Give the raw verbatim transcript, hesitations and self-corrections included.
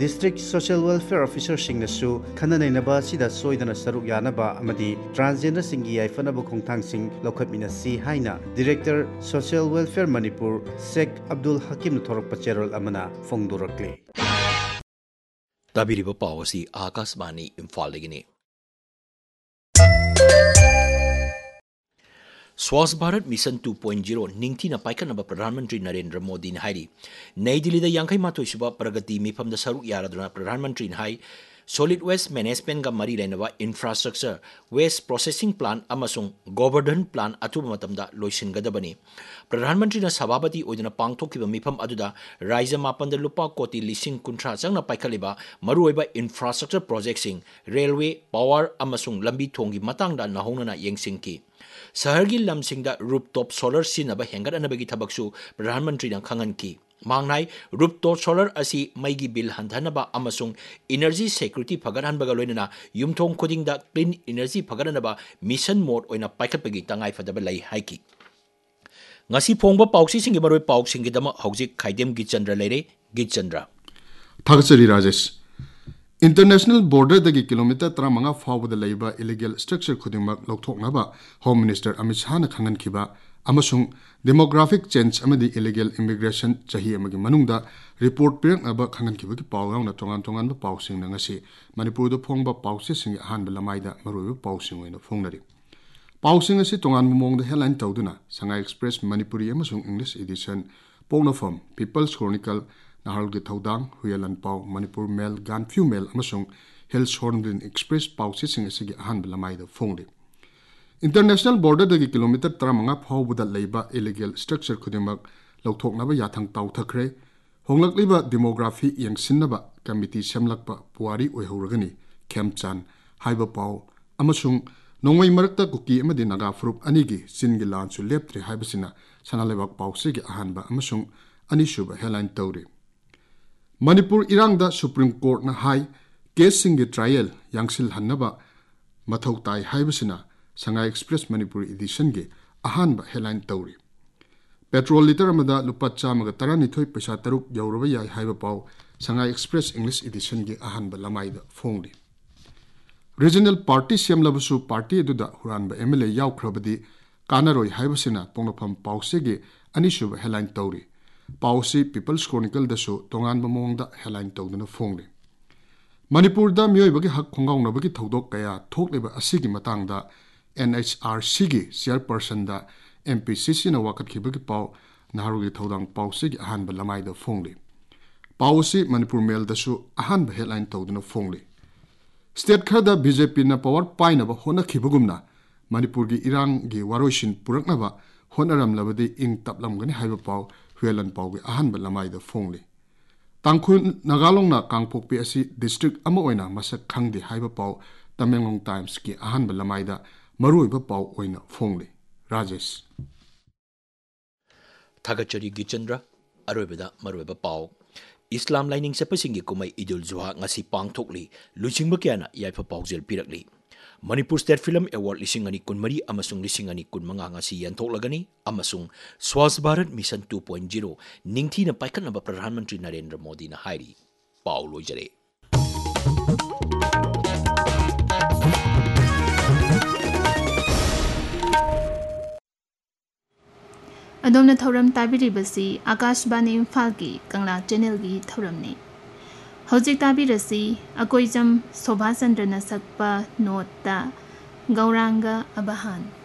district social welfare officer singnasu khananainaba sida soidana saruk yanaba amadi transgender singi yaifanaba khongthang sing lokhatminasi haina director social welfare manipur Sheikh Abdul Hakim thorakpa cherol amana fongdorakle tabiriba pawasi akasbani imphal legini Swasth Bharat Mission two point oh Ningthina Paikanaba Pradhan Mantri Narendra Modi Hairi Nai Delhi da Yankai Matoi Suba Pragati Mifam da Saruk Yaraduna Pradhan Mantri Hai Solid Waste Management ga Mari Lainaba Infrastructure Waste Processing Plant amasung Govardhan Plant atuba matamda loisingadabani Pradhan Mantri na Sabhabati oidana pangthokiba mifam aduda Raija Mapanda Lupa Koti Lising Kuntra Changna Paikaliba Maruoiba Infrastructure Project sing Railway Power amasung Lambi Thongi Matangda Nahonana Yengsingki Sahargi lamsingda rooftop solar sinaba hengat anabagi thabaksu Pradhan Mantri na khanganki mangnai rooftop solar asi maigi bill handhanaba amasung energy security phaganhanbaga loinana yumthong khodingda clean energy phaganaba mission mode oina paikhatpagi tangai fadaba lai haiki ngasi phongba pauksi singi maroi pauksing gidama hojik khaidem gi chandra leire gi chandra thagachari rajesh International border dagi kilometer tramanga fawbada leiba illegal structure khudingmak lokthoknaba Home Minister Amit Shah na khangan khiba amasung demographic change amadi illegal immigration chahi amagi manungda report pirak aba khangan khiba ki pawgaw na tongan tongan ba pawsing na ngasi Manipur do phongba pawse sing han balamaida maroy pawsing oina phongnari pawsing asi tongan mong da headline tawduna Shanghai Express Manipuri amasung English edition pawna form People's Chronicle Naharul gi thaudang Huyalan Pau Manipur Mail Gan Few Mail amasung Hills Hornbill Express Pau sing asigi ahan balamai da phongri International border dagi kilometer tramanga phawbuda leiba illegal structure khudimak lokthoknaba yathang taw thakre honglakliba demography yangsinnaba committee semlakpa puari oihoragani Khemchan haiba Pau amasung nongwai marakta kuki amadi naga frup anigi singi lanchu leptre haibasina sanalebak Pau sigi ahanba amasung anishuba headline tawri Manipur Irangda Supreme Court na hai case singi trial yangsil hannaba mathau tai haibasina Shanghai Express Manipur edition ge ahanba headline tawri Petrol liter amada lupa chamaga taranithoi paisa taruk yauraba yai haiba Pau Shanghai Express English edition ge ahanba lamaida phongri Regional Party semlabusu party eduda huranba M L A yaukrabadi kanaroi haibasina pongnofam pause ge anishuba headline tawri Pausi People's Chronicle dasu tongan bamong da headline tawduna phongri Manipur da miyoi bagi hak khongaw na bagi thodok kaya thokleba asigi matang da N H R C gi chairperson da M P C C na wakat khibagi pau naharu gi thodang pausi gi ahan ba lamai da phongri Pausi Manipur Mail dasu ahan ba headline tawduna phongri State khada B J P na power paina ba hona khibagumna Manipur gi irang gi waroishin purakna ba honaram labadi ing taplam gani haiba pau Huyalan Pau gi ahan ba lamai da phongli Tangkhun Nagalong na Kangpokpi asi district ama oina masak khangdi haiba Pau Tamenglong Times ki ahan ba lamai da maroi ba Pau oina phongli Rajesh Thagachari Gichandra Arobeda Maroba Pau Islam lining sepasingi kumai Idul Zuha ngasi pangthokli luchingba kyana yaifa paujel pirakli Manipur State Film Award lising ani kunmari amasung lising ani kunmanga ngasi yantoklagani amasung Swasth Bharat Mission two point oh Ningthina Paikanaba Pradhan Mantri Narendra Modi na hairi Pau loijare Adomna thoram tabiribasi Akashbani Imphal gi Kangla channel gi thoramni Hojik tabirasi akoijam Sobhachandra na sakpa nota Gauranga Abahan